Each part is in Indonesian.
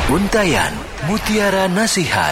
Untayan Mutiara Nasihat.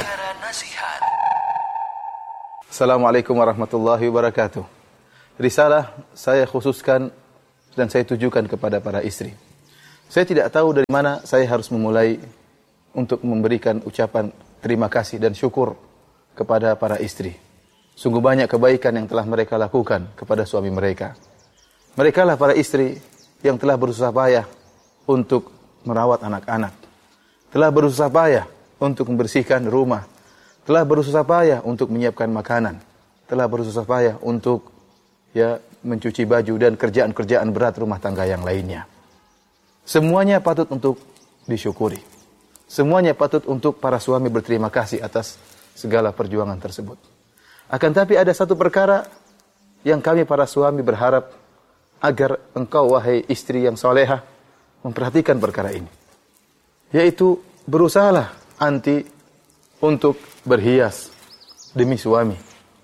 Assalamualaikum warahmatullahi wabarakatuh. Risalah saya khususkan dan saya tujukan kepada para istri. Saya tidak tahu dari mana saya harus memulai untuk memberikan ucapan terima kasih dan syukur kepada para istri. Sungguh banyak kebaikan yang telah mereka lakukan kepada suami mereka. Mereka lah para istri yang telah berusaha payah untuk merawat anak-anak. Telah berusaha payah untuk membersihkan rumah. Telah berusaha payah untuk menyiapkan makanan. Telah berusaha payah untuk mencuci baju dan kerjaan-kerjaan berat rumah tangga yang lainnya. Semuanya patut untuk disyukuri. Semuanya patut untuk para suami berterima kasih atas segala perjuangan tersebut. Akan tapi ada satu perkara yang kami para suami berharap agar engkau wahai istri yang solehah memperhatikan perkara ini. Yaitu berusahalah anti untuk berhias demi suami.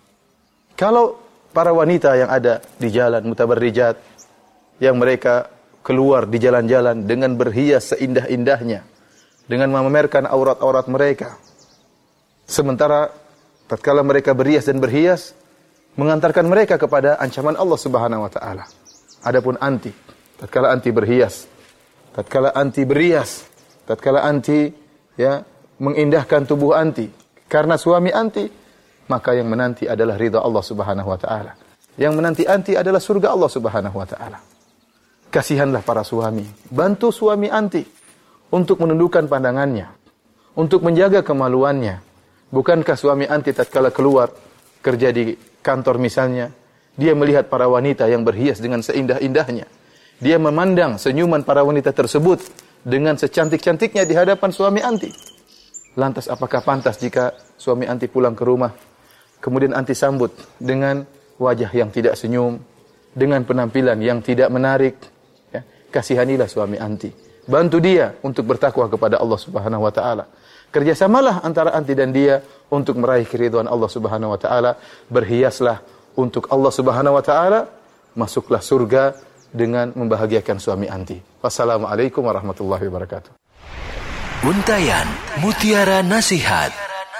Kalau para wanita yang ada di jalan mutabarrijat, yang mereka keluar di jalan-jalan dengan berhias seindah-indahnya, dengan memamerkan aurat-aurat mereka, sementara tatkala mereka berhias dan berhias mengantarkan mereka kepada ancaman Allah Subhanahu wa taala. Adapun anti, tatkala anti berhias, tatkala anti berias, tatkala anti mengindahkan tubuh anti karena suami anti, maka yang menanti adalah ridha Allah Subhanahu wa taala. Yang menanti anti adalah surga Allah Subhanahu wa taala. Kasihanlah para suami, bantu suami anti untuk menundukkan pandangannya, untuk menjaga kemaluannya. Bukankah suami anti tatkala keluar kerja di kantor misalnya, dia melihat para wanita yang berhias dengan seindah-indahnya. Dia memandang senyuman para wanita tersebut dengan secantik-cantiknya di hadapan suami anti. Lantas apakah pantas jika suami anti pulang ke rumah, kemudian anti sambut dengan wajah yang tidak senyum, dengan penampilan yang tidak menarik? Kasihanilah suami anti. Bantu dia untuk bertakwa kepada Allah Subhanahu wa taala. Kerjasamalah antara anti dan dia untuk meraih keridhaan Allah Subhanahu wa taala. Berhiaslah untuk Allah Subhanahu wa taala, masuklah surga dengan membahagiakan suami anti. Wassalamualaikum warahmatullahi wabarakatuh. Untayan Mutiara Nasihat.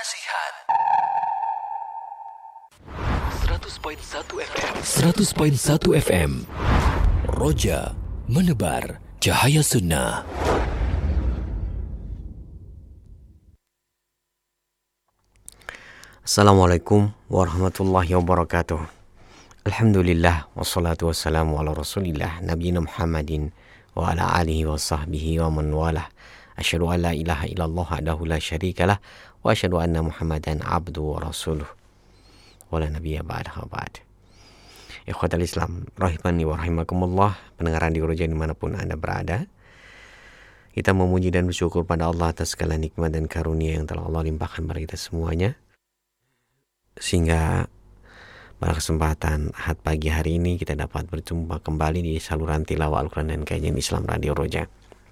100.1 FM. Roja menebar cahaya sunnah. Assalamualaikum warahmatullahi wabarakatuh. Alhamdulillah wassalatu wassalamu ala Rasulillah nabiyina Muhammadin wa ala alihi wa sahbihi wa man walah. Asyhadu an la ilaha illallah wahdahu la syarikalah wa asyhadu anna Muhammadan abduhu wa rasuluh. Wa la nabiyya ba'dahu ba'd. Ikhwatal Islam rahimani wa rahimakumullah, pendengar radio Roja dimanapun Anda berada, kita memuji dan bersyukur pada Allah atas segala nikmat dan karunia yang telah Allah limpahkan kepada kita semuanya, sehingga pada kesempatan Ahad pagi hari ini kita dapat berjumpa kembali di saluran tilawah Al-Quran dan kajian Islam Radio Roja.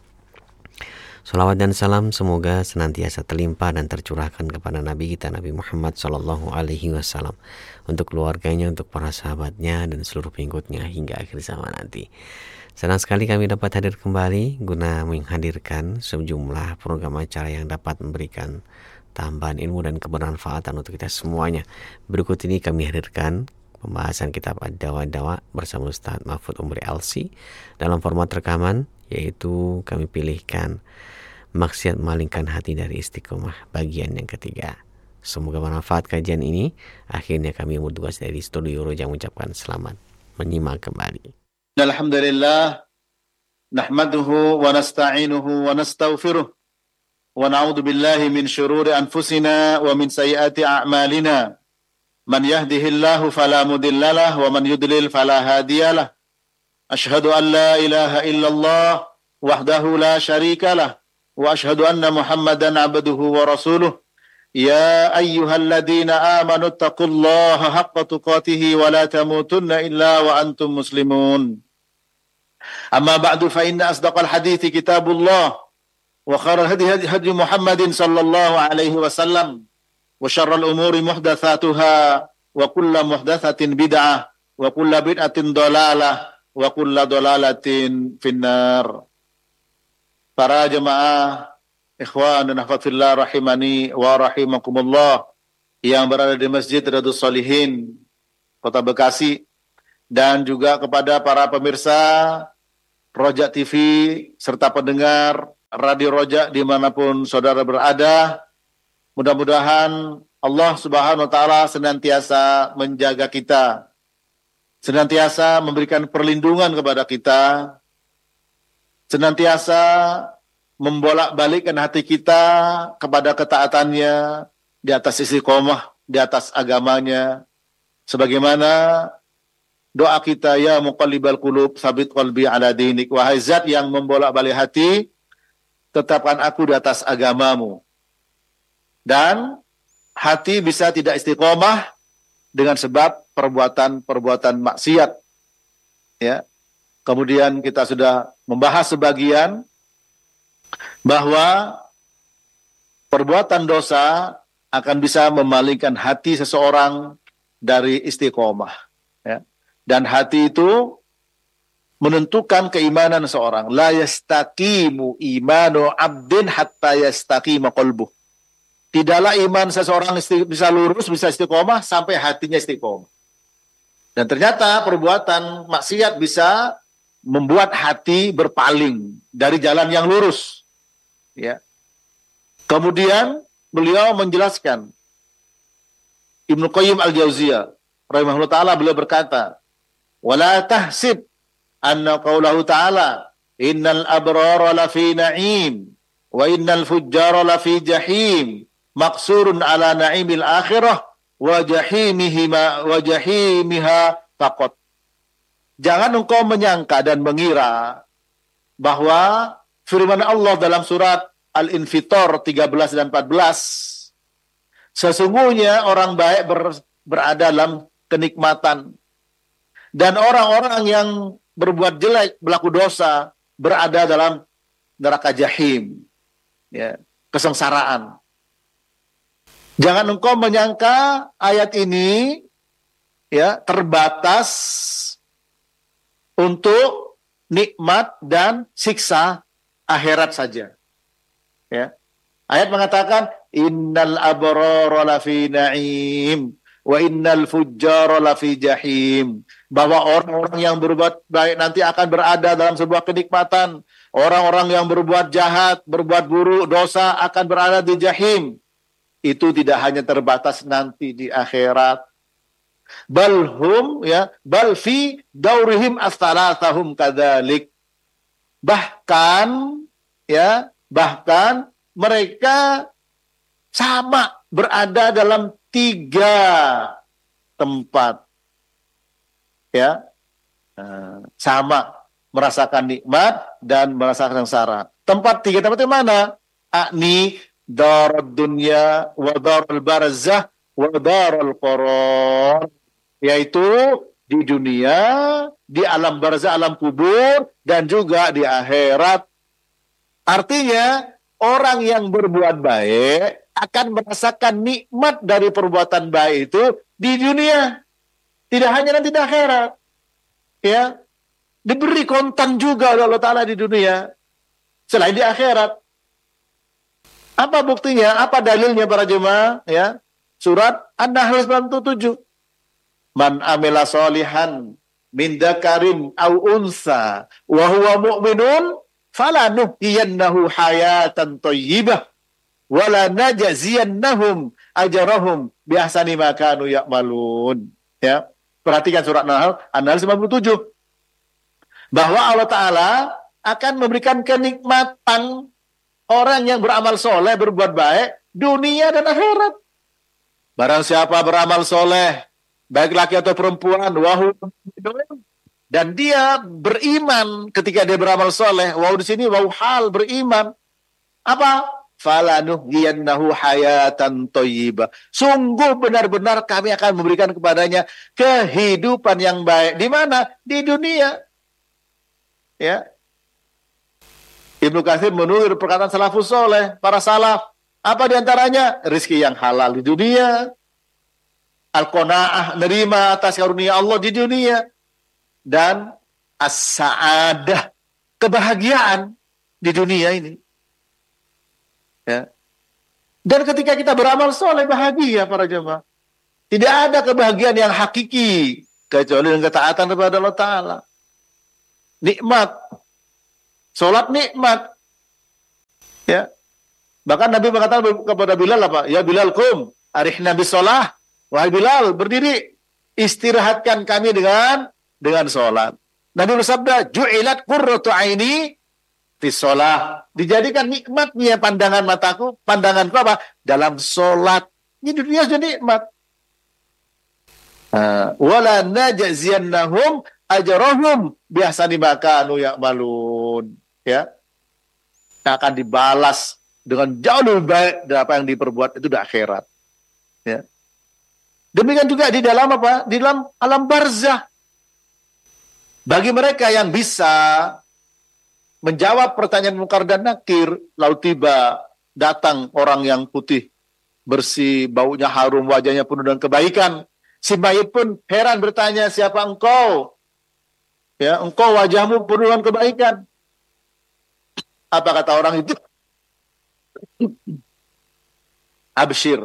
Salawat dan salam semoga senantiasa terlimpah dan tercurahkan kepada Nabi kita Nabi Muhammad Sallallahu Alaihi Wasallam, untuk keluarganya, untuk para sahabatnya dan seluruh pengikutnya hingga akhir zaman nanti. Senang sekali kami dapat hadir kembali guna menghadirkan sejumlah program acara yang dapat memberikan tambahan ilmu dan kebermanfaatan untuk kita semuanya. Berikut ini kami hadirkan pembahasan kitab Ad-Dawa bersama Ustaz Mahfud Umri LC dalam format rekaman, yaitu kami pilihkan Maksiat Malingkan Hati dari Istiqomah bagian yang ketiga. Semoga bermanfaat kajian ini. Akhirnya kami yang bertugas dari studio Roja mengucapkan selamat menyimak kembali. Alhamdulillah, nahmaduhu wa nasta'inuhu wa nastaghfiruh. ونعوذ بالله من شرور أنفسنا ومن سيئات أعمالنا من يهده الله فلا مضل له ومن يضلل فلا هادي له أشهد أن لا إله إلا الله وحده لا شريك له وأشهد أن محمدا عبده ورسوله يا أيها الذين آمنوا اتقوا الله حق تقاته ولا تموتن إلا وأنتم مسلمون أما بعد فإن أصدق الحديث كتاب الله وخير الهدي هدي محمد صلى الله عليه وسلم وشر الأمور محدثاتها وكل محدثة بدعة وكل بدعة ضلالة وكل ضلالة في النار. Para jemaah ikhwan dan akhwat fillah rahimani wa rahimakumullah yang berada di Masjid Riyadhus Shalihin Kota Bekasi, dan juga kepada para pemirsa Roja TV serta pendengar Radio Roja dimanapun saudara berada. Mudah-mudahan Allah Subhanahu wa Ta'ala senantiasa menjaga kita, senantiasa memberikan perlindungan kepada kita, senantiasa membolak-balikkan hati kita kepada ketaatannya, di atas istiqomah, di atas agamanya, sebagaimana doa kita, ya muqallibal qulub tsabit qalbi ala dinik, wahai zat yang membolak-balik hati, tetapkan aku di atas agamamu. Dan hati bisa tidak istiqomah dengan sebab perbuatan-perbuatan maksiat. Ya. Kemudian kita sudah membahas sebagian bahwa perbuatan dosa akan bisa memalingkan hati seseorang dari istiqomah. Ya. Dan hati itu menentukan keimanan seseorang. La yastaqimu imanu abdin hatta yastaqima qalbuh. Tidaklah iman seseorang bisa lurus, bisa istiqomah sampai hatinya istiqomah. Dan ternyata perbuatan maksiat bisa membuat hati berpaling dari jalan yang lurus. Ya. Kemudian beliau menjelaskan, Ibnu Qayyim Al-Jauziyah rahimahullah ta'ala, beliau berkata, wala tahsib anna qawlahu ta'ala innal abrara lafi na'im wa innal fujjara lafi jahim maqsurun ala na'imil akhirah wa jahimiha faqat. Jangan engkau menyangka dan mengira bahwa firman Allah dalam surat Al-Infitor 13 dan 14, sesungguhnya orang baik berada dalam kenikmatan, dan orang-orang yang berbuat jelek, berlaku dosa, berada dalam neraka jahim, ya, kesengsaraan. Jangan engkau menyangka ayat ini ya terbatas untuk nikmat dan siksa akhirat saja. Ya. Ayat mengatakan innal abrara lafi na'im wa innal fujjara lafi jahim, bahwa orang-orang yang berbuat baik nanti akan berada dalam sebuah kenikmatan, orang-orang yang berbuat jahat, berbuat buruk, dosa akan berada di jahim. Itu tidak hanya terbatas nanti di akhirat, balhum ya bal fi daurihim as-salasahum kadzalik, bahkan mereka sama berada dalam 3 tempat, ya, sama merasakan nikmat dan merasakan sengsara. 3 tempat yang mana? Akni darud dunya wa darul barzah wa darul qarar, yaitu di dunia, di alam barzah, alam kubur, dan juga di akhirat. Artinya orang yang berbuat baik akan merasakan nikmat dari perbuatan baik itu di dunia, tidak hanya nanti di akhirat. Ya, diberi kontan juga oleh Allah Ta'ala di dunia selain di akhirat. Apa buktinya? Apa dalilnya para jemaah? Ya, surat An-Nahl 97. Man amila solihan min dzakarin aw unsa wa huwa mu'minun falanuhyiyannahu hayatan thayyibah wa la najziyannahum ajrahum bi ahsani ma kanu ya'malun. Ya, perhatikan surat An-Nahl 97. Bahwa Allah Ta'ala akan memberikan kenikmatan orang yang beramal soleh, berbuat baik, dunia dan akhirat. Barang siapa beramal soleh, baik laki atau perempuan, dan dia beriman ketika dia beramal soleh. Wow, di sini wow hal beriman. Apa? Falanuhyiyannahu hayatan thayyibah. Sungguh benar-benar kami akan memberikan kepadanya kehidupan yang baik. Di mana? Di dunia. Ya. Ibnu Katsir menukil perkataan salafus soleh, para salaf. Apa diantaranya? Rizki yang halal di dunia, al-qanaah, nerima atas karunia Allah di dunia, dan as-sa'adah, kebahagiaan di dunia ini. Ya. Dan ketika kita beramal soleh, bahagia para jemaah. Tidak ada kebahagiaan yang hakiki kecuali dengan ketaatan kepada Allah Ta'ala. Nikmat. Sholat nikmat. Ya. Bahkan Nabi berkata kepada Bilal apa? Ya Bilal kum, arihna bisolah. Wahai Bilal, berdiri. Istirahatkan kami dengan sholat. Nabi bersabda, ju'ilat qurratu aini fi sholah. Dijadikan nikmatnya pandangan mataku, pandanganku apa? Dalam sholat. Ini dunia sudah nikmat. Wala najziyannahum ajrahum biahsani ma kanu ya'malun. Ya. Akan dibalas dengan jauh lebih baik dari apa yang diperbuat itu di akhirat. Ya. Demikian juga di dalam apa? Di dalam alam barzah. Bagi mereka yang bisa menjawab pertanyaan Munkar dan Nakir, lalu tiba datang orang yang putih, bersih, baunya harum, wajahnya penuh dengan kebaikan. Si mayit pun heran bertanya, siapa engkau? Ya, engkau wajahmu penuh dengan kebaikan. Apa kata orang itu? Abshir.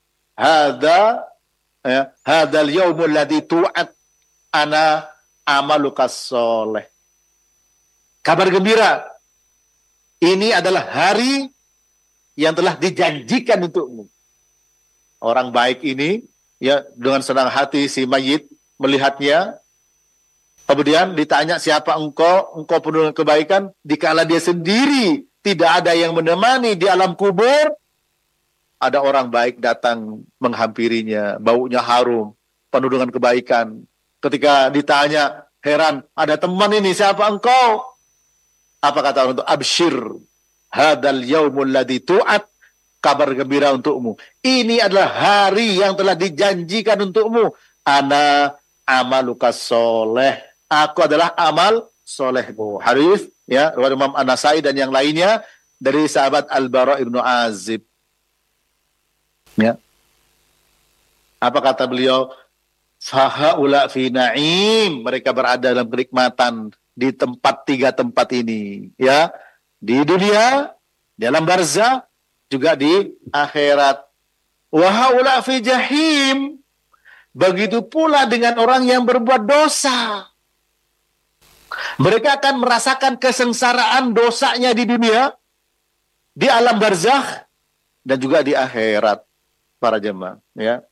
Hadal yaumul ladzi tu'at ana amalukas soleh. Kabar gembira. Ini adalah hari yang telah dijanjikan untukmu. Orang baik ini, ya, dengan senang hati si mayit melihatnya. Kemudian ditanya, siapa engkau? Engkau penuh dengan kebaikan. Dikala dia sendiri tidak ada yang menemani di alam kubur, ada orang baik datang menghampirinya, baunya harum, penuh dengan kebaikan. Ketika ditanya, heran, ada teman ini, siapa engkau? Apa kata orang itu? Abshir, hadal yaumul ladzi tu'at, kabar gembira untukmu. Ini adalah hari yang telah dijanjikan untukmu. Ana amalukas soleh. Aku adalah amal solehmu. Hadis, ya, riwayat Imam An-Nasai dan yang lainnya dari sahabat Al-Bara ibnu Azib. Ya. Apa kata beliau? Fahaula fi na'im. Mereka berada dalam kenikmatan di tiga tempat ini. Ya, di dunia, dalam barzah, juga di akhirat. Wahaula fi jahim. Begitu pula dengan orang yang berbuat dosa. Mereka akan merasakan kesengsaraan dosanya di dunia, di alam barzakh, dan juga di akhirat, para jemaah. Ya.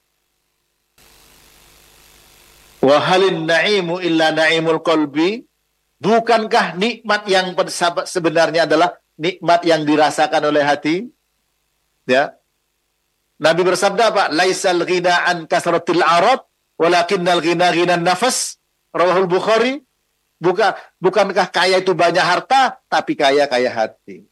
Wa halin na'imu illa na'imul qalbi. Bukankah nikmat yang sebenarnya adalah nikmat yang dirasakan oleh hati? Ya. Nabi bersabda apa? Laisal ghina an kasratil arad, walakinnal ghina ghinan nafas. Rawahul Bukhari. Bukankah kaya itu banyak harta, tapi kaya hati.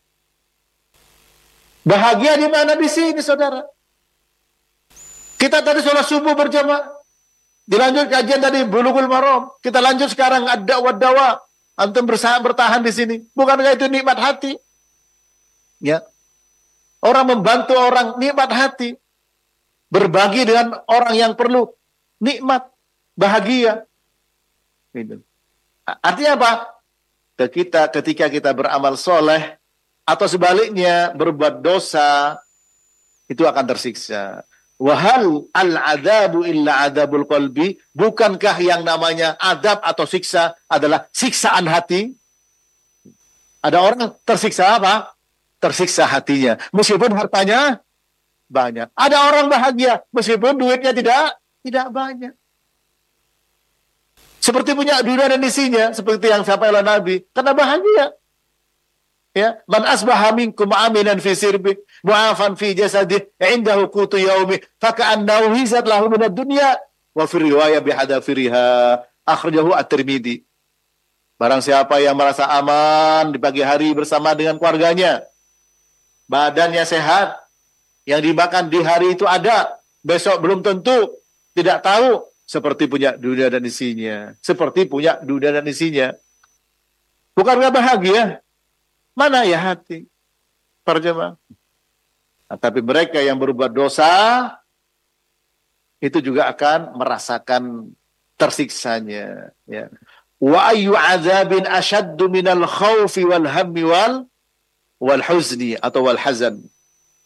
Bahagia di mana di sini, saudara? Kita tadi sholat subuh berjamaah, dilanjut kajian tadi Bulughul Maram. Kita lanjut sekarang ad-da'wah dawa. Antum bertahan di sini. Bukankah itu nikmat hati? Ya. Orang membantu orang, nikmat hati. Berbagi dengan orang yang perlu, nikmat, bahagia. Gitu. Artinya apa? Ketika kita beramal soleh, atau sebaliknya berbuat dosa, itu akan tersiksa. Wahal al-adabu illa adabul qalbi. Bukankah yang namanya adab atau siksa adalah siksaan hati? Ada orang tersiksa apa? Tersiksa hatinya. Meskipun hartanya banyak. Ada orang bahagia meskipun duitnya tidak banyak. Seperti punya dunia dan isinya, seperti yang disampaikan oleh Nabi, karena bahagia. Ya, man asbaha minkum aminan fi sirbi, mu'afan fi jasadih, indahu qutu yaumi, faka'annahu hizat lahu minad dunya, wa fi riwayah bihadafiriha, akhrajahu at-Tirmidzi. Barang siapa yang merasa aman di pagi hari bersama dengan keluarganya, badannya sehat, yang dimakan di hari itu ada, besok belum tentu, tidak tahu, seperti punya dunia dan isinya. Seperti punya dunia dan isinya. Bukankah bahagia? Mana ya hati? Para jemaah. Nah, tapi mereka yang berbuat dosa, itu juga akan merasakan tersiksanya. Ya. Wa ayyu azabin asyaddu minal khawfi wal hammi wal huzni atau wal hazan.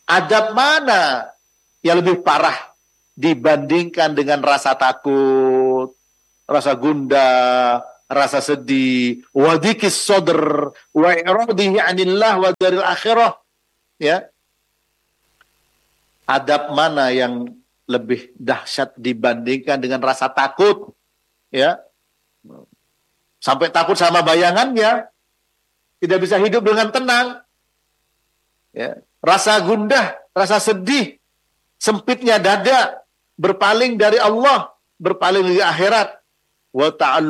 Adab mana yang lebih parah dibandingkan dengan rasa takut, rasa gundah, rasa sedih, wadikis sodr, wa iradihi anillah wa daril akhirah. Ya. Adab mana yang lebih dahsyat dibandingkan dengan rasa takut? Ya. Sampai takut sama bayangannya, tidak bisa hidup dengan tenang. Ya. Rasa gundah, rasa sedih, sempitnya dada, berpaling dari Allah, berpaling dari akhirat, wa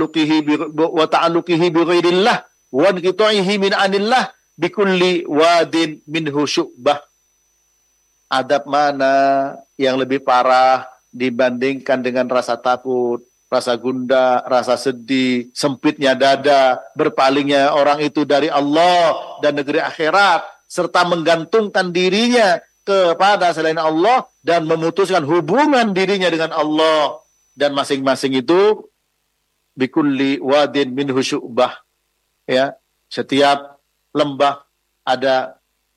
ta'alluqihi bi ghairillah wa inqita'ihi min anillah bi kulli wadin minhu syu'bah. Adab mana yang lebih parah dibandingkan dengan rasa takut, rasa gundah, rasa sedih, sempitnya dada, berpalingnya orang itu dari Allah dan negeri akhirat, serta menggantungkan dirinya kepada selain Allah dan memutuskan hubungan dirinya dengan Allah, dan masing-masing itu bikulli wadin minhu syu'bah. Ya, setiap lembah ada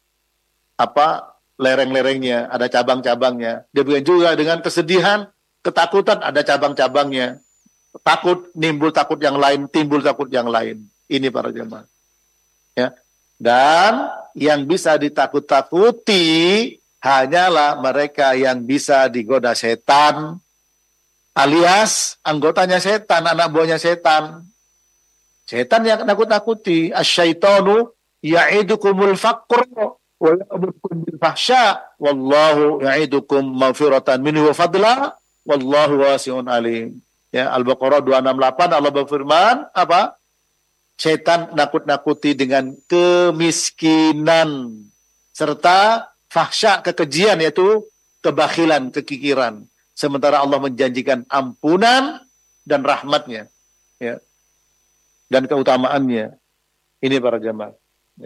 lereng-lerengnya, ada cabang-cabangnya. Demikian juga dengan kesedihan, ketakutan, ada cabang-cabangnya. Takut, nimbul takut yang lain, timbul takut yang lain. Ini para jemaah. Ya. Dan yang bisa ditakut-takuti hanyalah mereka yang bisa digoda setan, alias anggotanya setan, anak buahnya setan. Setan yang nakut-nakuti. Asyaitonu ya'idukumul faqr wa ya'murukum bil fahsya wallahu ya'idukum maghfiratan minhu wa fadla wallahu wasi'un alim. Ya, Al-Baqarah 268 Allah berfirman apa? Setan nakut-nakuti dengan kemiskinan serta fahsya, kekejian, yaitu kebakhilan, kekikiran. Sementara Allah menjanjikan ampunan dan rahmatnya, ya, dan keutamaannya. Ini para jamaah. Ya.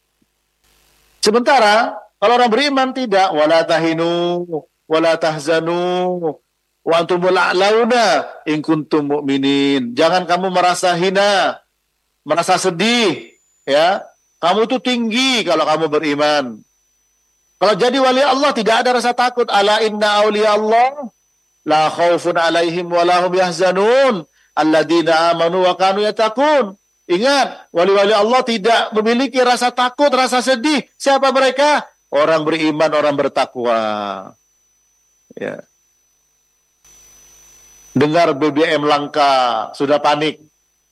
Sementara kalau orang beriman tidak, wala tahinu wala tahzanu wa antumul a'launa in kuntum mu'minin. Jangan kamu merasa hina, merasa sedih, ya. Kamu itu tinggi kalau kamu beriman. Kalau jadi wali Allah tidak ada rasa takut. Ala inna awliya Allah la khaufun alaihim wa lahum yahzanun alladzina amanu wa kanu yattaqun. Ingat, wali-wali Allah tidak memiliki rasa takut, rasa sedih. Siapa mereka? Orang beriman, orang bertakwa. Ya. Dengar BBM langka, sudah panik.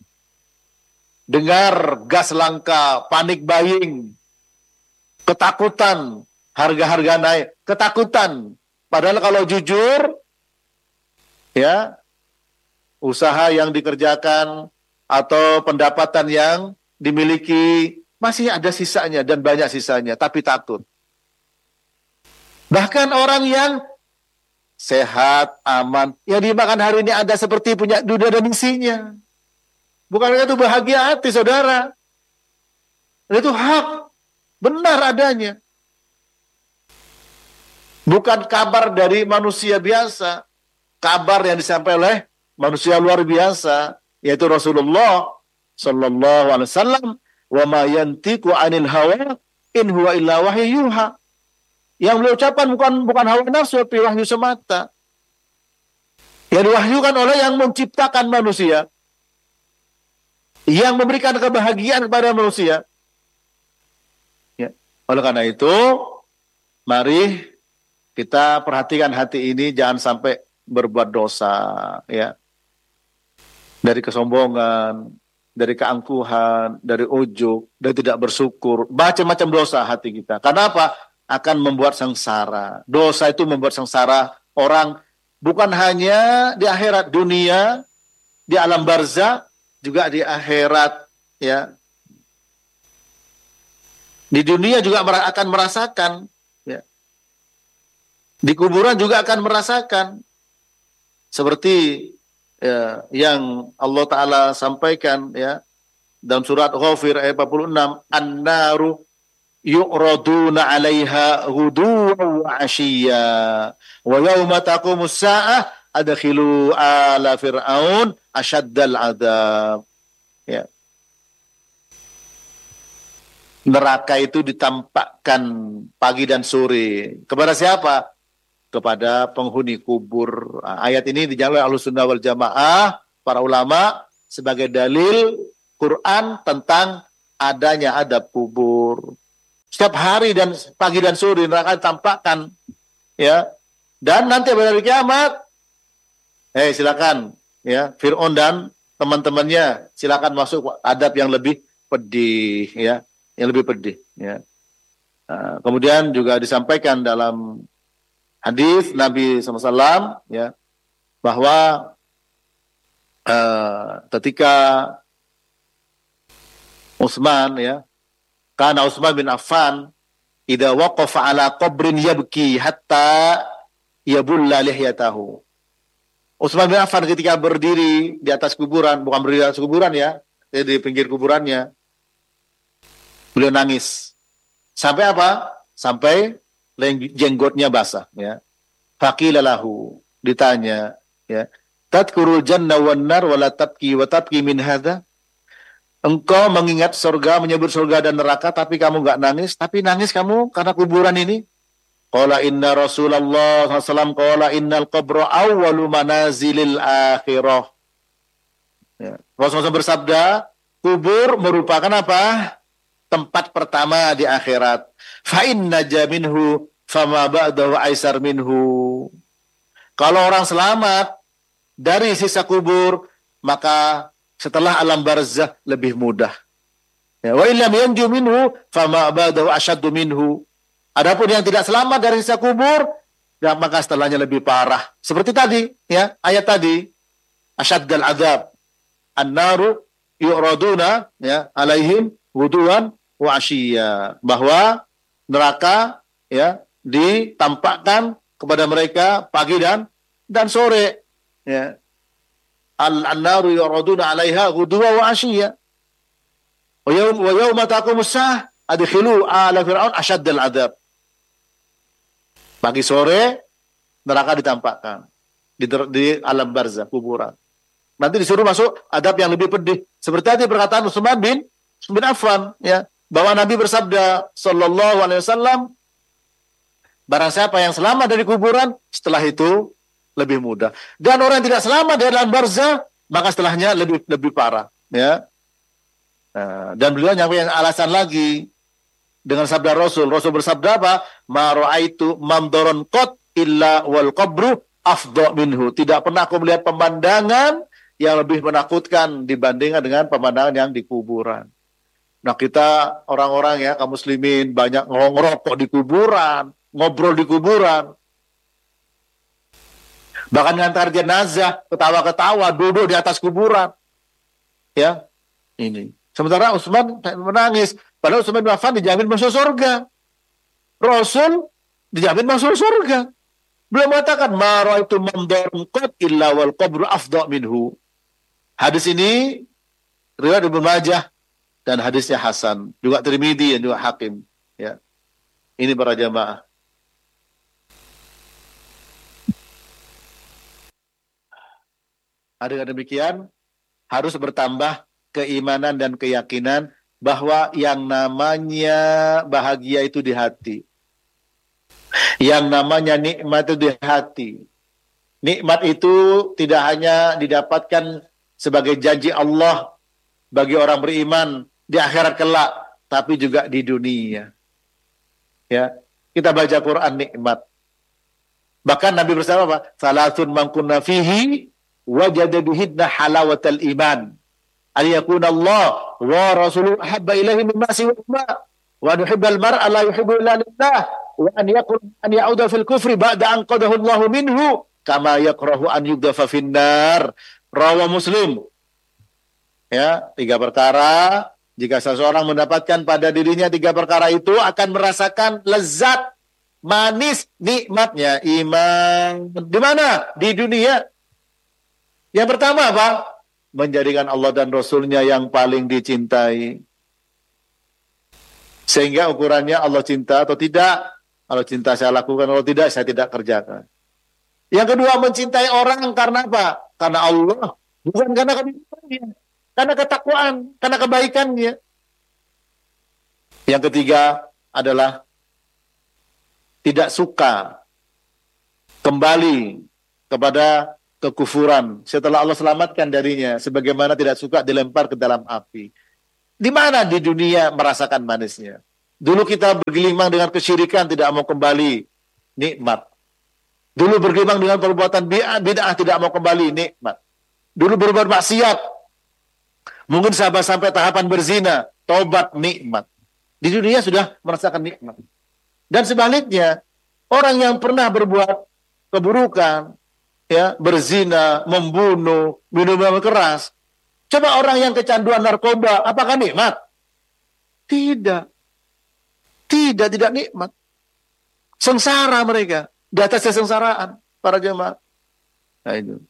Dengar gas langka, panik buying, ketakutan, harga-harga naik, ketakutan. Padahal kalau jujur, ya, usaha yang dikerjakan atau pendapatan yang dimiliki masih ada sisanya dan banyak sisanya, tapi takut. Bahkan orang yang sehat, aman, yang dimakan hari ini ada seperti punya dunia dan isinya. Bukankah itu bahagia hati, saudara? Dan itu hak, benar adanya. Bukan kabar dari manusia biasa, kabar yang disampaikan oleh manusia luar biasa, yaitu Rasulullah sallallahu alaihi wasallam, wa ma yantiqu 'anil hawa in huwa illa wahyu yuha. Yang beliau ucapkan bukan hawa nafsu, tapi wahyu semata. Yang diwahyukan oleh yang menciptakan manusia, yang memberikan kebahagiaan kepada manusia. Ya. Oleh karena itu, mari kita perhatikan hati ini, jangan sampai berbuat dosa, ya. Dari kesombongan, dari keangkuhan, dari ujub, dari tidak bersyukur, macam-macam dosa hati kita. Karena apa? Akan membuat sengsara. Dosa itu membuat sengsara orang, bukan hanya di akhirat, dunia, di alam barzakh, juga di akhirat, ya. Di dunia juga akan merasakan, ya. Di kuburan juga akan merasakan. Seperti, ya, yang Allah Ta'ala sampaikan, ya, dalam surat Ghafir ayat 46, an-naru yu'raduna 'alaiha ghuduwan wa 'ashiyya wa yauma taqumus sa'ah adkhilu ala fir'aun asyaddal 'adzab. Ya. neraka itu ditampakkan pagi dan sore. Kepada siapa? Kepada penghuni kubur. Ayat ini dijalankan oleh Ahlussunnah wal Jamaah, para ulama, sebagai dalil Quran tentang adanya adab kubur. Setiap hari dan pagi dan sore neraka ditampakkan, ya. Dan nanti pada hari kiamat, silakan, ya, Fir'aun dan teman-temannya silakan masuk adab yang lebih pedih, ya, yang lebih pedih, ya. Kemudian juga disampaikan dalam hadis Nabi SAW, ya, bahwa ketika Utsman, ya, karena Utsman bin Affan idza waqafa ala qabrin yabki hatta yabulla lihyatahu. Utsman bin Affan ketika berdiri di atas kuburan, bukan berdiri di atas kuburan, ya, di pinggir kuburannya, beliau nangis. Sampai apa? Sampai jenggotnya basah, ya. Faqila lahu, ditanya, ya, tadkurul janna wan nar wa la tabki wa tabki min hadza? Engkau mengingat surga, menyebut surga dan neraka, tapi kamu enggak nangis, tapi nangis kamu karena kuburan ini? Qala inna Rasulullah SAW qala innal qabra awwalu manazilil akhirah. Ya. Rasulullah bersabda, kubur merupakan apa? Tempat pertama di akhirat. Fa inna jaminhu fama ba'dahu aisar minhu. Kalau orang selamat dari sisa kubur, maka setelah alam barzah lebih mudah. Ya, wa illam yanju minhu fama ba'dahu asyaddu minhu. Adapun yang tidak selamat dari sisa kubur, ya, maka setelahnya lebih parah. Seperti tadi, ya, ayat tadi, asyaddal azab. An-naru yu'raduna, ya, alaihim wuduan wa asyiya. Bahwa neraka, ya, ditampakkan kepada mereka pagi dan sore, ya. An-naru yu'raduna 'alaiha ghuduwan wa 'ashiyya. Wa yawma taqumus saah adkhilu ala fir'aun asyaddal 'adzab. Pagi sore neraka ditampakkan di alam barzah, kuburan. Nanti disuruh masuk adab yang lebih pedih. Seperti tadi perkataan Utsman bin Affan, ya, bahwa Nabi bersabda sallallahu alaihi wasallam, barang siapa yang selamat dari kuburan, setelah itu lebih mudah. Dan orang yang tidak selamat dari alam barzah, maka setelahnya lebih parah, ya. Dan beliau nyampein alasan lagi dengan sabda Rasul. Rasul bersabda apa? Ma ra'aitu mamdaron qat illa wal qabru afdha minhu. Tidak pernah aku melihat pemandangan yang lebih menakutkan dibandingkan dengan pemandangan yang di kuburan. Nah, kita orang-orang, ya, kaum muslimin banyak ngerokok di kuburan, ngobrol di kuburan. Bahkan ngantar jenazah, ketawa-ketawa, duduk di atas kuburan. Ya, ini. Sementara Utsman menangis. Padahal Utsman bin Affan dijamin masuk surga. Rasul dijamin masuk surga. Beliau mengatakan, ma ra'aitu mamdarun qat illa wal qabru afdha minhu. Hadis ini riwayat Ibnu Majah dan hadisnya hasan. Juga Tirmidzi dan juga Hakim. Ya. Ini para jamaah. Dengan demikian, harus bertambah keimanan dan keyakinan bahwa yang namanya bahagia itu di hati. Yang namanya nikmat itu di hati. Nikmat itu tidak hanya didapatkan sebagai janji Allah bagi orang beriman di akhirat kelak, tapi juga di dunia. Ya, kita baca Quran nikmat. Bahkan Nabi bersama apa? Salatun man kunna fihi wajada bihidna halawatal iman. An yakuna Allah wa rasuluhu ahabba ilaihi mimma siwahuma wa an yuhibbal mar'a la yuhibbu illa lillah wa an ya'uda fil kufri ba'da an qadahu Allah minhu kama yakrahu an yudhafa finnar. Rawi Muslim. Ya, 3 perkara, jika seseorang mendapatkan pada dirinya 3 perkara itu akan merasakan lezat, manis, nikmatnya iman. Di mana? Di dunia. Yang pertama apa? Menjadikan Allah dan Rasulnya yang paling dicintai. Sehingga ukurannya Allah cinta atau tidak. Kalau cinta saya lakukan, kalau tidak saya tidak kerjakan. Yang kedua, mencintai orang karena apa? Karena Allah. Bukan karena kebaikannya. Karena ketakwaan, karena kebaikannya. Yang ketiga adalah tidak suka kembali kepada kekufuran setelah Allah selamatkan darinya, sebagaimana tidak suka dilempar ke dalam api. Di mana di dunia merasakan manisnya? Dulu kita bergelimang dengan kesyirikan, tidak mau kembali, nikmat. Dulu bergelimang dengan perbuatan bid'ah, tidak mau kembali, nikmat. Dulu berbuat maksiat, mungkin sampai tahapan berzina, tobat, nikmat. Di dunia sudah merasakan nikmat. Dan sebaliknya, orang yang pernah berbuat keburukan, ya, berzina, membunuh, minum keras, coba orang yang kecanduan narkoba, apakah nikmat? Tidak. Tidak nikmat. Sengsara mereka. Di atas kesengsaraan para jemaah. Nah itu.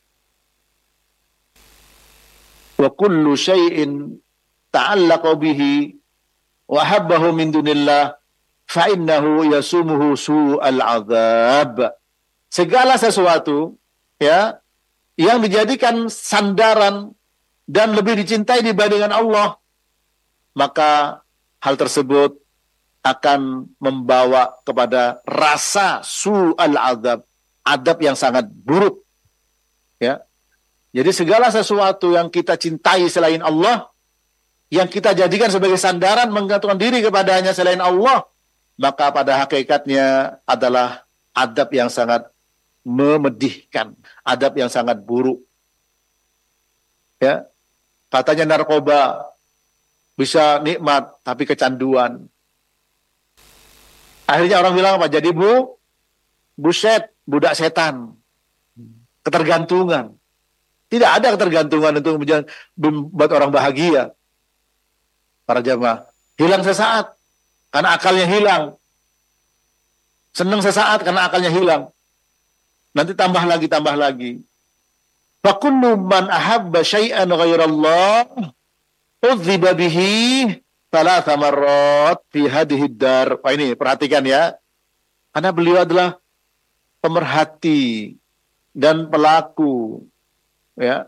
Wa kullu syai'in ta'allaqa bihi wa habbahu min dunillah fa innahu yasumuhu su'al azab. Segala sesuatu, ya, yang dijadikan sandaran dan lebih dicintai dibandingkan Allah, maka hal tersebut akan membawa kepada rasa su'al azab, adab yang sangat buruk. Ya. Jadi segala sesuatu yang kita cintai selain Allah, yang kita jadikan sebagai sandaran menggantungkan diri kepadanya selain Allah, maka pada hakikatnya adalah adab yang sangat memedihkan, adab yang sangat buruk. Ya. Katanya narkoba bisa nikmat tapi kecanduan. Akhirnya orang bilang apa? Jadi buset, budak setan. Ketergantungan. Tidak ada ketergantungan untuk membuat orang bahagia. Para jamaah. Hilang sesaat karena akalnya hilang. Senang sesaat karena akalnya hilang. Nanti tambah lagi. Fa kullu man ahabba syai'an ghairallah udhiba bihi thalatha marrat fi hadhihi dar. Wah, ini perhatikan ya. Karena beliau adalah pemerhati dan pelaku, ya,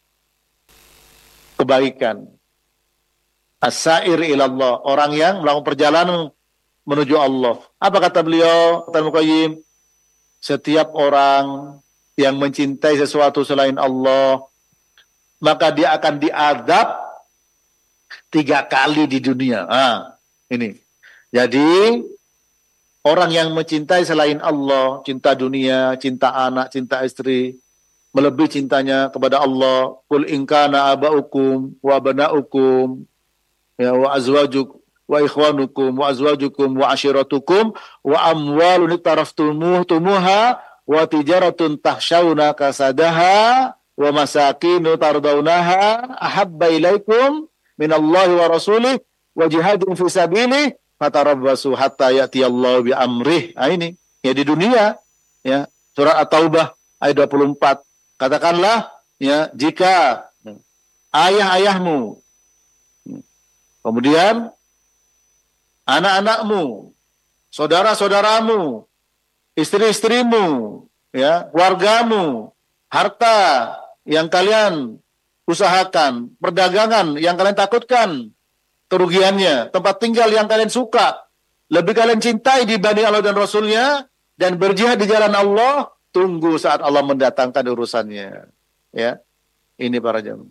kebaikan. As-sa'ir ilallah, orang yang melakukan perjalanan menuju Allah. Apa kata beliau? Kata Muqayyim, setiap orang yang mencintai sesuatu selain Allah, maka dia akan diazab 3 kali di dunia. Ini. Jadi orang yang mencintai selain Allah, cinta dunia, cinta anak, cinta istri, melebihi cintanya kepada Allah. Qul in kana aba'ukum wa abana'ukum, ya, wa azwajukum wa ikhwanukum wa azwajukum wa ashiratukum wa amwalun iktaraftumuha wa tijaratun tahsyawna kasadaha wa masakinu tardawnaha ahabba ilaikum minallahi wa rasulih wa jihadin fi sabilih fatarabbasu hatta ya'tiyallahu bi amrih. Ini ya di dunia, ya, surat At-Taubah ayat 24. Katakanlah, ya, jika ayah-ayahmu, kemudian anak-anakmu, saudara-saudaramu, istri-istrimu, ya, keluargamu, harta yang kalian usahakan, perdagangan yang kalian takutkan kerugiannya, tempat tinggal yang kalian suka, lebih kalian cintai dibanding Allah dan Rasulnya, dan berjihad di jalan Allah, tunggu saat Allah mendatangkan urusannya. Ya, ini para jamaah.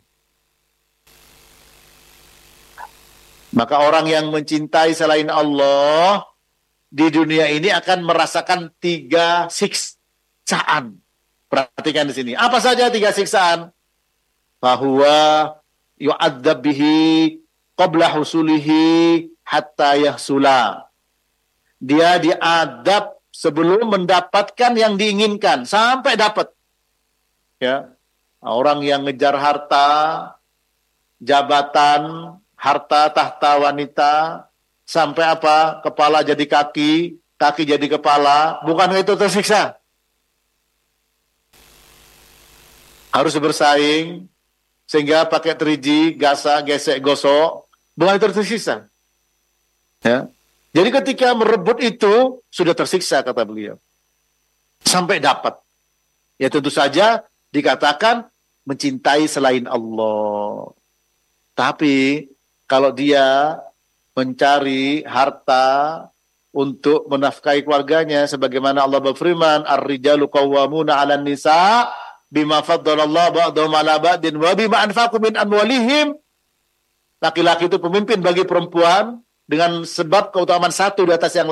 Maka orang yang mencintai selain Allah di dunia ini akan merasakan 3 siksaan. Perhatikan di sini. Apa saja 3 siksaan? Fahuwa yu'adzab bihi qabla husulihi hatta yahsula. Dia diadab sebelum mendapatkan yang diinginkan sampai dapat. Ya. Orang yang ngejar harta, jabatan, harta tahta wanita, sampai apa? Kepala jadi kaki, kaki jadi kepala, bukan itu tersiksa. Harus bersaing sehingga pakai teriji, gesek, gosok, bukan itu tersiksa. Ya. Jadi ketika merebut itu sudah tersiksa, kata beliau. Sampai dapat. Ya tentu saja dikatakan mencintai selain Allah. Tapi kalau dia mencari harta untuk menafkahi keluarganya, sebagaimana Allah berfirman, ar-rijalu qawwamuna 'alan nisa bima faddalallahu ba'dahum 'ala ba'din wa bima anfaqu min amwalihim. Laki-laki itu pemimpin bagi perempuan dengan sebab keutamaan satu di atas yang